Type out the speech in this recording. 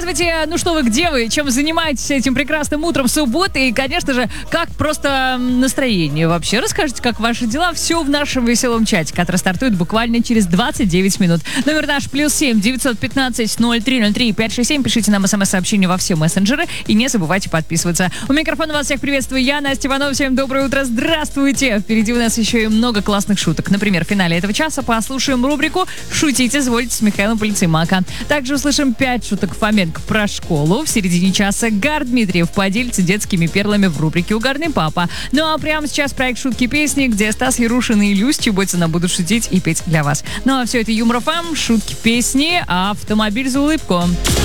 Рассказывайте, ну что вы, где вы, чем занимаетесь этим прекрасным утром субботы и, конечно же, как просто настроение вообще. Расскажите, как ваши дела. Все в нашем веселом чате, который стартует буквально через 29 минут. Номер наш +7 915 0303 567. Пишите нам смс-сообщение во все мессенджеры и не забывайте подписываться. У микрофона вас всех приветствую я, Настя Иванова. Всем доброе утро, здравствуйте. Впереди у нас еще и много классных шуток. Например, в финале этого часа послушаем рубрику «Шутите, звольте» с Михаилом Полицеймака. Также услышим 5 шуток Фоменко про школу. В середине часа Гар Дмитриев поделится детскими перлами в рубрике «Угарный папа». Ну а прямо сейчас проект «Шутки-песни», где Стас Ярушин и Люсь Чеботина будут шутить и петь для вас. Ну а все это Юмор ФМ, шутки-песни, автомобиль за улыбку.